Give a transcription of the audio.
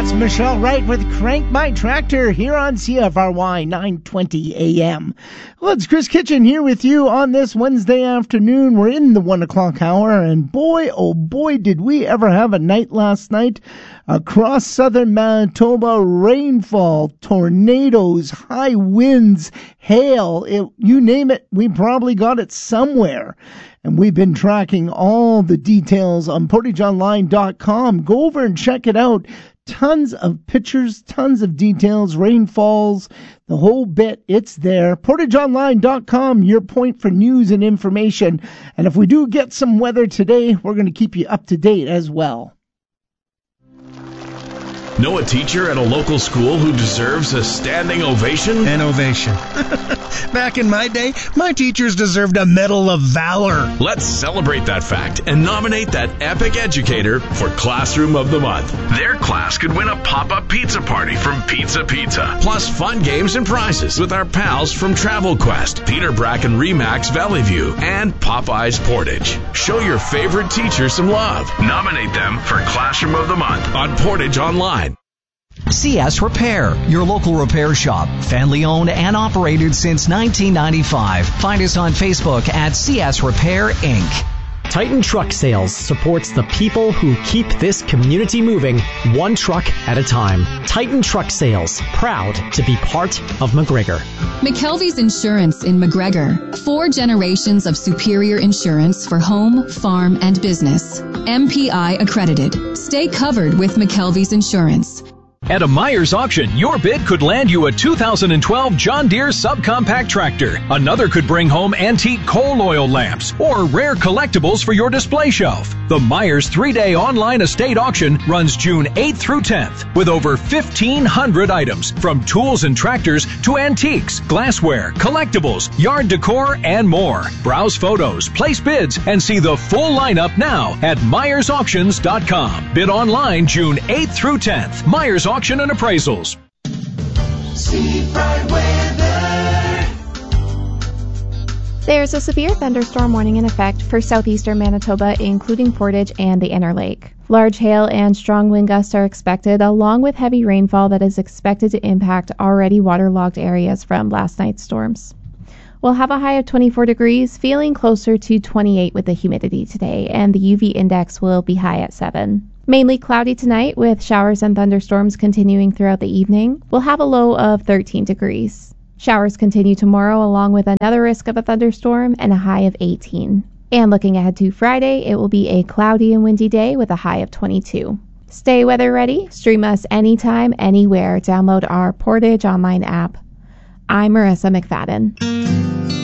That's Michelle Wright with Crank My Tractor here on CFRY 920 AM. Well, it's Chris Kitchen here with you on this Wednesday afternoon. We're in the 1 o'clock hour, and boy, oh boy, did we ever have a night last night. Across southern Manitoba, rainfall, tornadoes, high winds, hail, you name it, we probably got it somewhere. And we've been tracking all the details on PortageOnline.com. Go over and check it out. Tons of pictures, tons of details, rainfalls, the whole bit. It's there. PortageOnline.com, your point for news and information. And if we do get some weather today, we're going to keep you up to date as well. Know a teacher at a local school who deserves a standing ovation? An ovation. Back in my day, my teachers deserved a Medal of Valor. Let's celebrate that fact and nominate that epic educator for Classroom of the Month. Their class could win a pop-up pizza party from Pizza Pizza, plus fun games and prizes with our pals from Travel Quest, Peter Bracken Remax Valley View, and Popeyes Portage. Show your favorite teacher some love. Nominate them for Classroom of the Month on Portage Online. CS Repair, your local repair shop, family owned and operated since 1995. Find us on Facebook at CS Repair Inc. Titan Truck Sales supports the people who keep this community moving one truck at a time. Titan Truck Sales, proud to be part of McGregor. McKelvey's Insurance in McGregor. 4 generations of superior insurance for home, farm, and business. MPI accredited. Stay covered with McKelvey's Insurance. At a Myers auction, your bid could land you a 2012 John Deere subcompact tractor. Another could bring home antique coal oil lamps or rare collectibles for your display shelf. The Myers 3-day online estate auction runs June 8th through 10th with over 1,500 items from tools and tractors to antiques, glassware, collectibles, yard decor, and more. Browse photos, place bids, and see the full lineup now at MyersAuctions.com. Bid online June 8th through 10th. Myers Auction and Appraisals. Seafront weather. There's a severe thunderstorm warning in effect for southeastern Manitoba, including Portage and the Inner Lake. Large hail and strong wind gusts are expected, along with heavy rainfall that is expected to impact already waterlogged areas from last night's storms. We'll have a high of 24 degrees, feeling closer to 28 with the humidity today, and the UV index will be high at 7. Mainly cloudy tonight with showers and thunderstorms continuing throughout the evening. We'll have a low of 13 degrees. Showers continue tomorrow along with another risk of a thunderstorm and a high of 18. And looking ahead to Friday, it will be a cloudy and windy day with a high of 22. Stay weather ready. Stream us anytime, anywhere. Download our Portage Online app. I'm Marissa McFadden.